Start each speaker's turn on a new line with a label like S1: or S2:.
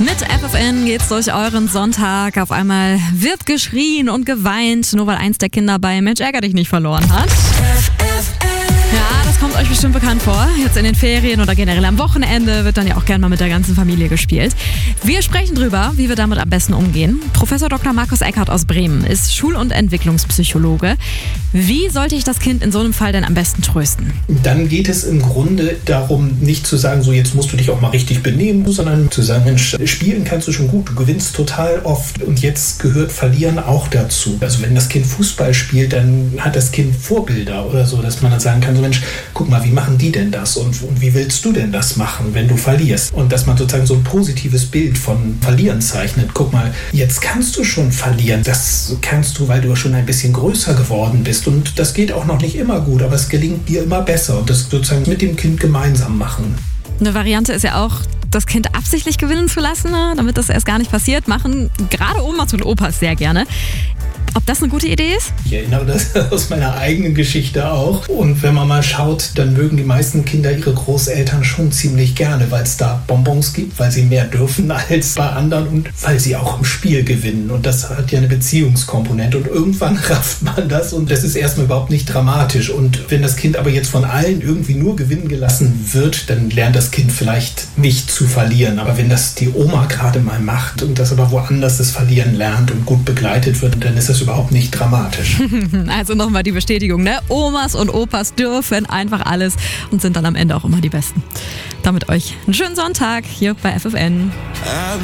S1: Mit FFN geht's durch euren Sonntag. Auf einmal wird geschrien und geweint, nur weil eins der Kinder bei Mensch ärger dich nicht verloren hat. Ja, das kommt euch bestimmt bekannt vor. Jetzt in den Ferien oder generell am Wochenende wird dann ja auch gerne mal mit der ganzen Familie gespielt. Wir sprechen drüber, wie wir damit am besten umgehen. Professor Dr. Markus Eckhardt aus Bremen ist Schul- und Entwicklungspsychologe. Wie sollte ich das Kind in so einem Fall denn am besten trösten?
S2: Dann geht es im Grunde darum, nicht zu sagen, so jetzt musst du dich auch mal richtig benehmen, sondern zu sagen, Mensch, spielen kannst du schon gut, du gewinnst total oft und jetzt gehört Verlieren auch dazu. Also wenn das Kind Fußball spielt, dann hat das Kind Vorbilder oder so, dass man dann sagen kann, so Mensch, guck mal, wie machen die denn das und wie willst du denn das machen, wenn du verlierst? Und dass man sozusagen so ein positives Bild von Verlieren zeichnet. Guck mal, jetzt kannst du schon verlieren. Das kannst du, weil du schon ein bisschen größer geworden bist. Und das geht auch noch nicht immer gut, aber es gelingt dir immer besser. Und das sozusagen mit dem Kind gemeinsam machen.
S1: Eine Variante ist ja auch, das Kind absichtlich gewinnen zu lassen, damit das erst gar nicht passiert. Machen gerade Omas und Opas sehr gerne. Ob das eine gute Idee ist?
S2: Ich erinnere das aus meiner eigenen Geschichte auch. Und wenn man mal schaut, dann mögen die meisten Kinder ihre Großeltern schon ziemlich gerne, weil es da Bonbons gibt, weil sie mehr dürfen als bei anderen und weil sie auch im Spiel gewinnen. Und das hat ja eine Beziehungskomponente. Und irgendwann rafft man das und das ist erstmal überhaupt nicht dramatisch. Und wenn das Kind aber jetzt von allen irgendwie nur gewinnen gelassen wird, dann lernt das Kind vielleicht nicht zu verlieren. Aber wenn das die Oma gerade mal macht und das aber woanders das Verlieren lernt und gut begleitet wird, dann ist das überhaupt nicht dramatisch.
S1: Also nochmal die Bestätigung, ne? Omas und Opas dürfen einfach alles und sind dann am Ende auch immer die Besten. Damit euch einen schönen Sonntag hier bei FFN.